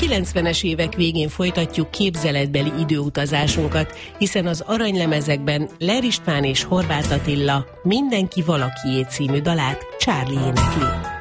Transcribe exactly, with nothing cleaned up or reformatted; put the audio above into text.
kilencvenes évek végén folytatjuk képzeletbeli időutazásunkat, hiszen az aranylemezekben Ler István és Horváth Attila Mindenki valakié című dalát Charlie énekli.